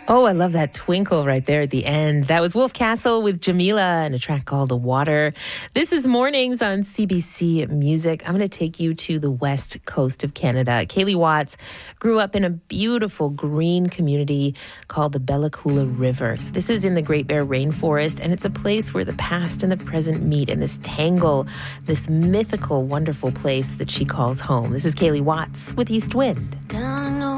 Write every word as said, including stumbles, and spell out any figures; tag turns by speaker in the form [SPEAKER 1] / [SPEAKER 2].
[SPEAKER 1] Oh, I love that twinkle right there at the end. That was Wolf Castle with Jamila and a track called The Water. This is Mornings on C B C Music. I'm going to take you to the west coast of Canada. Kaylee Watts grew up in a beautiful green community called the Bella Coola River. So this is in the Great Bear Rainforest, and it's a place where the past and the present meet in this tangle, this mythical, wonderful place that she calls home. This is Kaylee Watts with East Wind.
[SPEAKER 2] Down